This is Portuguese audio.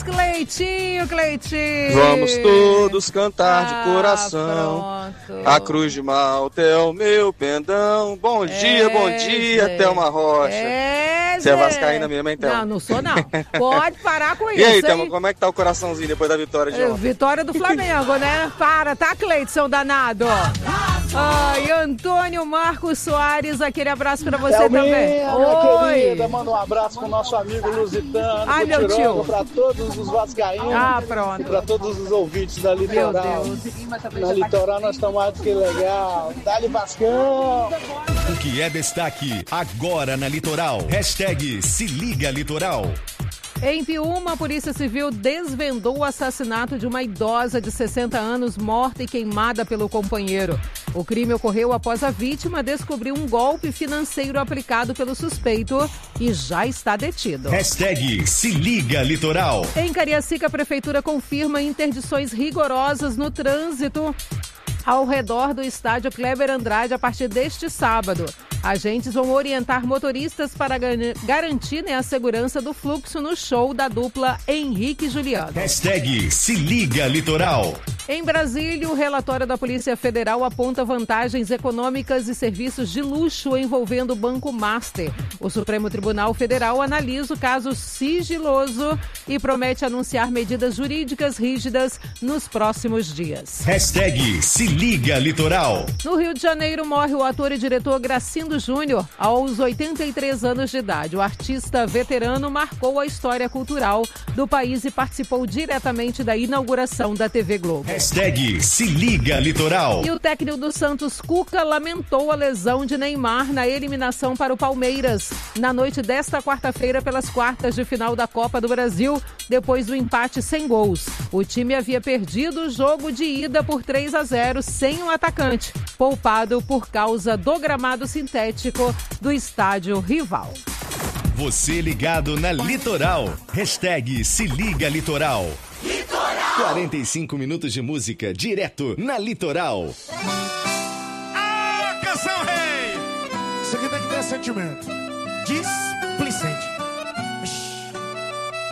Cleitinho. Vamos todos cantar de coração. Pronto. A cruz de Malta é o meu pendão. Bom dia, Thelma Rocha. Você é vascaína mesmo, hein, Thelma? Não sou não. Pode parar com isso, E aí, Thelma, hein? como é que tá o coraçãozinho depois da vitória de ontem? Vitória do Flamengo, né? Para, tá, Cleiton, seu danado? Ai, Antônio Marcos Soares, aquele abraço pra você também. Minha querida, manda um abraço pro nosso amigo Lusitano, Ai, meu tio. pra todos os vascaínos pronto. e pra todos os ouvintes da Litoral. Meu Deus. Na Litoral nós estamos mais do que legal. Dá-lhe Vascão! O que é destaque agora na Litoral? Hashtag Se Liga Litoral. Em Piúma, a Polícia Civil desvendou o assassinato de uma idosa de 60 anos morta e queimada pelo companheiro. O crime ocorreu após a vítima descobrir um golpe financeiro aplicado pelo suspeito e já está detido. Hashtag Se Liga Litoral. Em Cariacica, a Prefeitura confirma interdições rigorosas no trânsito ao redor do estádio Kleber Andrade a partir deste sábado. Agentes vão orientar motoristas para garantir a segurança do fluxo no show da dupla Henrique e Juliano. Hashtag Se Liga Litoral. Em Brasília, o relatório da Polícia Federal aponta vantagens econômicas e serviços de luxo envolvendo o Banco Master. O Supremo Tribunal Federal analisa o caso sigiloso e promete anunciar medidas jurídicas rígidas nos próximos dias. Hashtag Se Liga Litoral. No Rio de Janeiro, morre o ator e diretor Gracindo Júnior, aos 83 anos de idade. O artista veterano marcou a história cultural do país e participou diretamente da inauguração da TV Globo. Hashtag Se Liga Litoral. E o técnico do Santos, Cuca, lamentou a lesão de Neymar na eliminação para o Palmeiras na noite desta quarta-feira pelas quartas de final da Copa do Brasil, depois do empate sem gols. O time havia perdido o jogo de ida por 3-0 sem o atacante, poupado por causa do gramado sintético do estádio rival. Você ligado na Litoral. Hashtag Se Liga Litoral. 45 minutos de música direto na Litoral. Ah, canção rei! Isso aqui tem que ter sentimento. Displicente.